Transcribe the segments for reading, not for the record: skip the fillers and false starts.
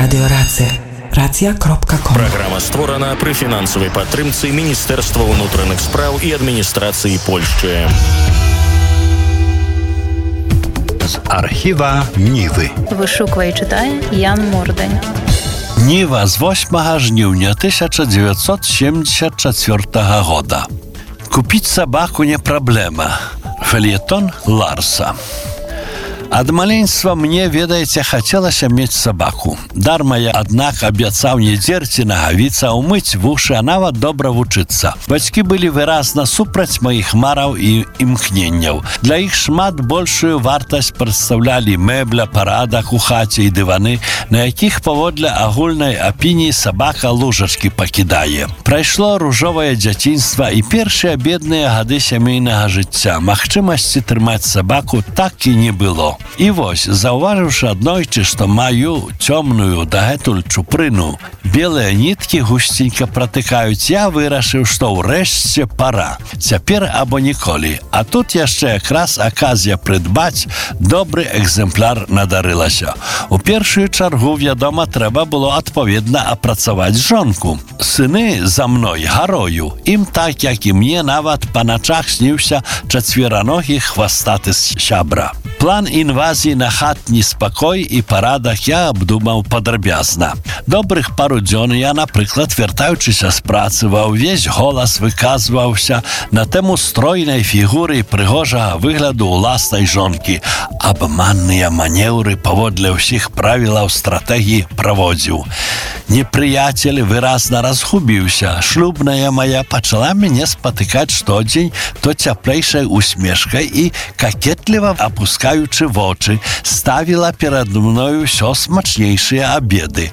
Радыёрацыя. Рацыя.ком. Праграма створана пры фінансавай падтрымцы Міністэрства ўнутраных спраў і адміністрацыі Польшчы. З архіва Нівы. Вышуквае і чытае Ян Мордань. Ніва з 8 жніўня 1974 года. Купіць сабаку не праблема. Фельетон Ларса. Ад маленства мне, ведаеце, хацелася мець сабаку. Дарма я, аднак, абяцаў не дзерці нагавіцца, умыць вушы, а нават добра вучыцца. Бацькі былі выразна супраць маіх мараў і імкненняў. Для іх шмат большую вартасць прадстаўлялі мэбля, парадак у хаце і дываны, на якіх паводле агульнай апініі сабака лужачкі пакідае. Прайшло ружовае дзяцінства і першыя бедныя гады сямейнага жыцця. Магчымасці трымаць сабаку так і не было. І вось, заўважыўшы аднойчы, што маю цёмную дагэтуль чупрыну, белыя ніткі гусценька пратыкаюць, я вырашыў, што ўрэшце пара. Цяпер або ніколі. А тут яшчэ якраз аказія прыдбаць добры экземпляр надарылася. У першую чаргу, вядома, трэба было адпаведна апрацаваць жонку. Сыны за мной гарою. Ім так, як і мне, нават па начах сніўся чацвераногі хвастаты сябра. План інвазіі на хатні спакой і парадак я абдумаў падрабязна. Добрых пару дзён я, напрыклад, вяртаючыся з працы, ва ўвесь голас выказваўся на тэму стройнай фігуры і прыгожага выгляду ўласнай жонкі. Абманныя манеўры паводле ўсіх правілаў стратэгіі праводзіў. Непрыяцель выразна разгубіўся. Шлюбная мая пачала мяне спатыкаць штодзень то цяплейшай усмешкай і какетліва апускаючы вочы, ставіла перад мною ўсё смачнейшыя абеды.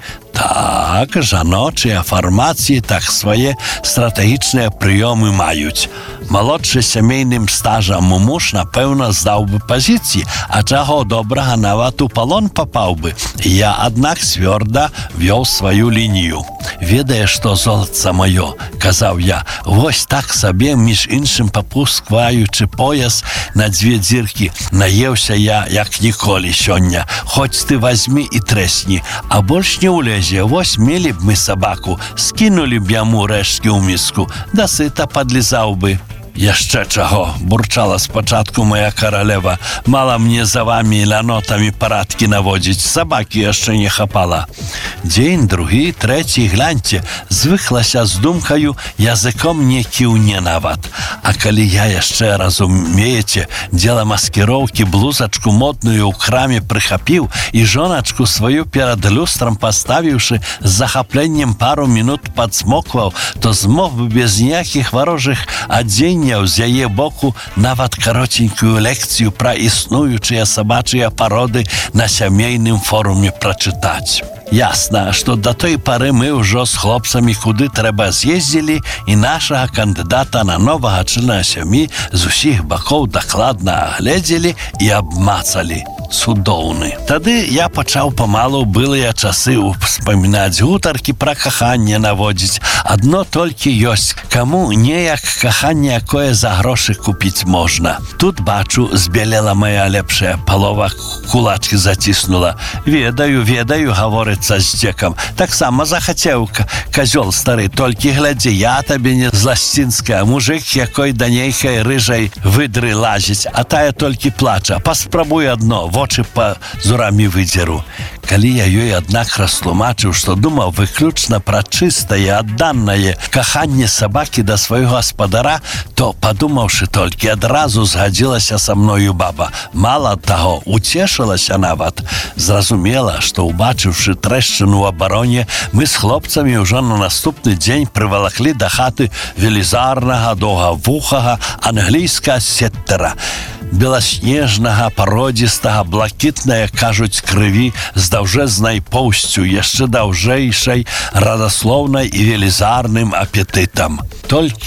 Так, жаночыя фармацыі так свае стратэгічныя прыёмы маюць. Малодшы сямейным стажам муж, напэўна, здаў бы пазіцыі, а чаго добрага нават у палон папаў бы. Я, аднак, цвёрда вёў сваю лінію. Ведае, што золатца маё, казаў я, вось так сабе, між іншым папускваючы пояс на 2 дзіркі, наеўся я, як ніколі сёння. Хоць ты вазьмі і трэсні, а больш не ўлезе. Вось мелі б мы сабаку, скінулі б яму рэшткі ў міску, дасыта падлізаў бы. Яшчэ чаго, бурчала спачатку моя каралева, мала мне за вамі лянотамі парадкі наводзіць, сабакі яшчэ не хапала. Дзень, другі, трэці, гляньце, звыклася з думкаю, языком не кіўне нават. А калі я яшчэ, разумееце, дзела маскіроўкі, блузачку модную ў краме прыхапіў і жоначку сваю перад люстрам паставіўшы, з захапленнем пару мінут падсмокваў, то змог бы без ніякіх варожых адзенняў з яе боку нават каротенькую лекцыю пра існуючыя сабачыя пароды на сямейным форуме прачытаць. Ясна, што да той пары мы ўжо з хлопцамі куды трэба з'ездзілі і нашага кандыдата на новага члена сям'і з усіх бакоў дакладна агледзелі і абмацалі. Цудоўны. Тады я пачаў памалу былыя часы успамінаць, гутаркі пра каханне наводзіць. Адно толькі ёсць, каму неяк каханне якое за грошы купіць можна. Тут бачу, збелела моя лепшая палова, кулачкі заціснула. Ведаю, гаворыцца з дзекам. Таксама захацеў казёл стары, толькі глядзі, я табе не зласцінская, мужик якой да нейкай рыжай выдры лазіць, а тая толькі плача. Паспрабуй адно, вочы па зурамі выдзеру. Калі я ёй, аднак, растлумачыў, што думаў выключна пра чыстае, адданае каханне сабакі да свайго гаспадара, то, падумаўшы толькі, адразу згадзілася са мною баба. Мала таго, уцешылася нават. Зразумела, што, убачыўшы трэшчыну ў абароне, мы з хлопцамі ўжо на наступны дзень прывалаклі да хаты велізарнага, доўгавухага англійскага сеттера. Беласнежнага, пародзістага, блакітная, кажуць, крыві з даўжэзнай поўсцю, яшчэ даўжэйшай, радаслоўнай і велізарным апетытам. Толькі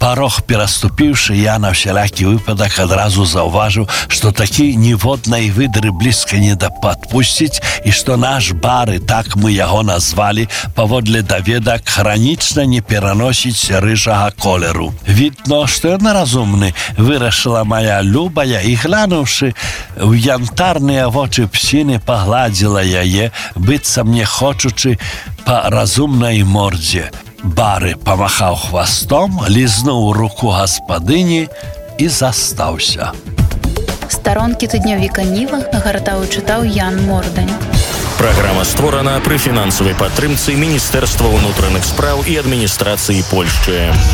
Парог пераступіўшы, я на всялякі выпадак адразу заўважыў, што такі ніводнай выдры блізка не да падпусціць і што наш бары, так мы яго назвалі, паводле даведак хранічна не пераносіць рыжага колеру. Відно, што ён разумны, вырашыла моя любая і, глянуўшы ў янтарныя вочы псіны, пагладзіла яе, быццам не хочучы па разумнай мордзе. Бары памахаў хвастом, лізнуў руку гаспадыні і застаўся. Старонкі тыднёвіка Ніва гартаў і чытаў Ян Мордань. Праграма створана пры фінансавай падтрымцы Міністэрства ўнутраных спраў і адміністрацыі Польшчы.